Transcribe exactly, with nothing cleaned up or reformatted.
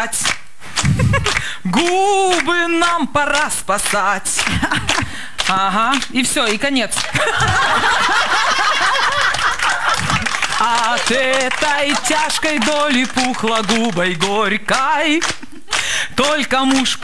спасать. Губы нам пора спасать. Ага, и все, и конец. От этой тяжкой доли пухла губой горькой только муж